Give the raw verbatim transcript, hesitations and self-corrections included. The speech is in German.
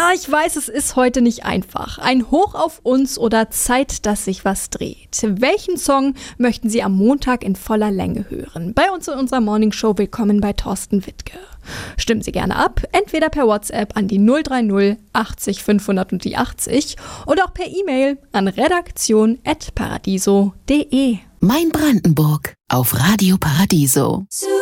Ah, ich weiß, es ist heute nicht einfach. Ein Hoch auf uns oder Zeit, dass sich was dreht. Welchen Song möchten Sie am Montag in voller Länge hören? Bei uns in unserer Morningshow willkommen bei Thorsten Wittke. Stimmen Sie gerne ab, entweder per WhatsApp an die null drei null achtzig fünfhundert und die achtzig oder auch per E-Mail an redaktion at paradiso punkt de. Mein Brandenburg auf Radio Paradiso.